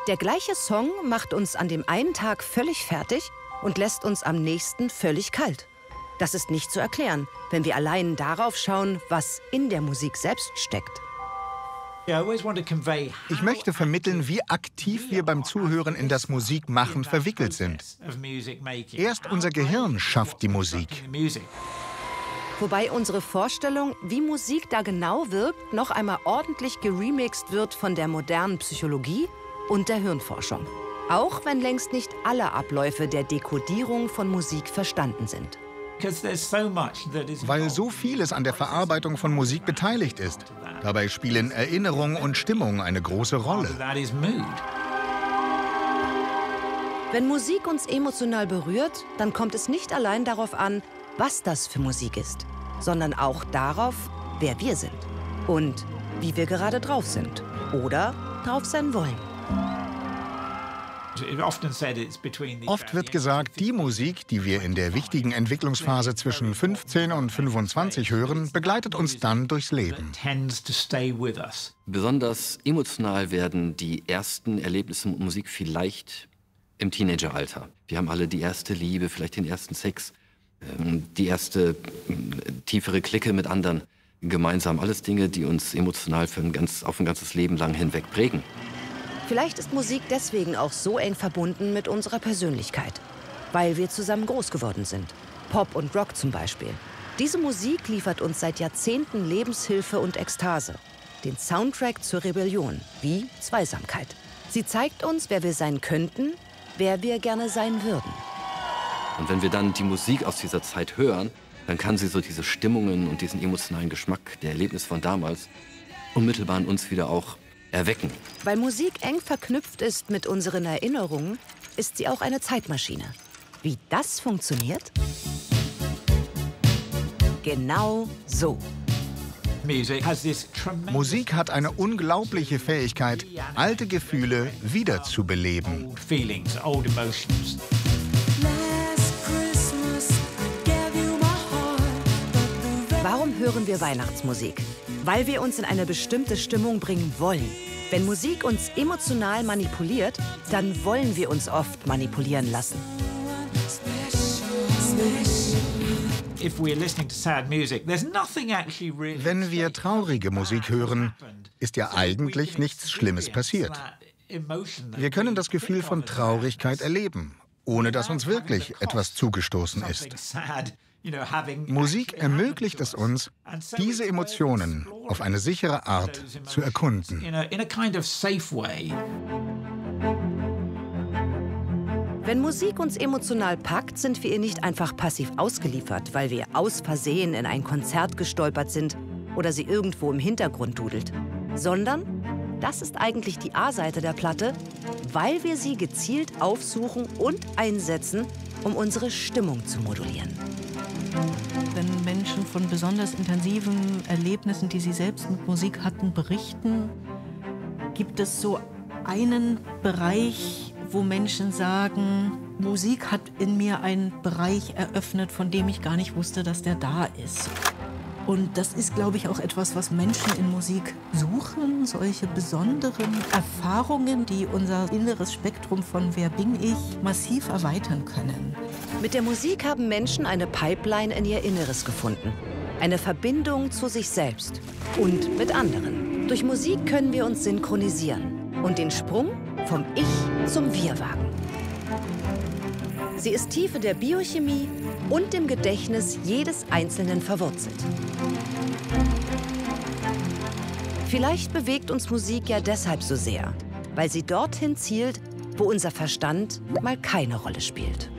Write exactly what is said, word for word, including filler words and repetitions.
Der gleiche Song macht uns an dem einen Tag völlig fertig und lässt uns am nächsten völlig kalt. Das ist nicht zu erklären, wenn wir allein darauf schauen, was in der Musik selbst steckt. Ich möchte vermitteln, wie aktiv wir beim Zuhören in das Musikmachen verwickelt sind. Erst unser Gehirn schafft die Musik. Wobei unsere Vorstellung, wie Musik da genau wirkt, noch einmal ordentlich geremixed wird von der modernen Psychologie und der Hirnforschung. Auch wenn längst nicht alle Abläufe der Dekodierung von Musik verstanden sind. Weil so vieles an der Verarbeitung von Musik beteiligt ist. Dabei spielen Erinnerung und Stimmung eine große Rolle. Wenn Musik uns emotional berührt, dann kommt es nicht allein darauf an, was das für Musik ist, sondern auch darauf, wer wir sind und wie wir gerade drauf sind oder drauf sein wollen. Oft wird gesagt, die Musik, die wir in der wichtigen Entwicklungsphase zwischen fünfzehn und fünfundzwanzig hören, begleitet uns dann durchs Leben. Besonders emotional werden die ersten Erlebnisse mit Musik vielleicht im Teenageralter. Wir haben alle die erste Liebe, vielleicht den ersten Sex, die erste tiefere Clique mit anderen gemeinsam. Alles Dinge, die uns emotional für ein ganz, auf ein ganzes Leben lang hinweg prägen. Vielleicht ist Musik deswegen auch so eng verbunden mit unserer Persönlichkeit, weil wir zusammen groß geworden sind. Pop und Rock zum Beispiel. Diese Musik liefert uns seit Jahrzehnten Lebenshilfe und Ekstase. Den Soundtrack zur Rebellion, wie Zweisamkeit. Sie zeigt uns, wer wir sein könnten, wer wir gerne sein würden. Und wenn wir dann die Musik aus dieser Zeit hören, dann kann sie so diese Stimmungen und diesen emotionalen Geschmack der Erlebnisse von damals unmittelbar in uns wieder auch erwecken. Weil Musik eng verknüpft ist mit unseren Erinnerungen, ist sie auch eine Zeitmaschine. Wie das funktioniert? Genau so. Musik hat eine unglaubliche Fähigkeit, alte Gefühle wiederzubeleben. Warum hören wir Weihnachtsmusik? Weil wir uns in eine bestimmte Stimmung bringen wollen. Wenn Musik uns emotional manipuliert, dann wollen wir uns oft manipulieren lassen. Wenn wir traurige Musik hören, ist ja eigentlich nichts Schlimmes passiert. Wir können das Gefühl von Traurigkeit erleben, ohne dass uns wirklich etwas zugestoßen ist. Musik ermöglicht es uns, diese Emotionen auf eine sichere Art zu erkunden. Wenn Musik uns emotional packt, sind wir ihr nicht einfach passiv ausgeliefert, weil wir aus Versehen in ein Konzert gestolpert sind oder sie irgendwo im Hintergrund dudelt. Sondern das ist eigentlich die A-Seite der Platte, weil wir sie gezielt aufsuchen und einsetzen, um unsere Stimmung zu modulieren. Wenn Menschen von besonders intensiven Erlebnissen, die sie selbst mit Musik hatten, berichten, gibt es so einen Bereich, wo Menschen sagen, Musik hat in mir einen Bereich eröffnet, von dem ich gar nicht wusste, dass der da ist. Und das ist, glaube ich, auch etwas, was Menschen in Musik suchen, solche besonderen Erfahrungen, die unser inneres Spektrum von Wer bin ich massiv erweitern können. Mit der Musik haben Menschen eine Pipeline in ihr Inneres gefunden. Eine Verbindung zu sich selbst und mit anderen. Durch Musik können wir uns synchronisieren und den Sprung vom Ich zum Wir wagen. Sie ist tief in der Biochemie und im Gedächtnis jedes Einzelnen verwurzelt. Vielleicht bewegt uns Musik ja deshalb so sehr, weil sie dorthin zielt, wo unser Verstand mal keine Rolle spielt.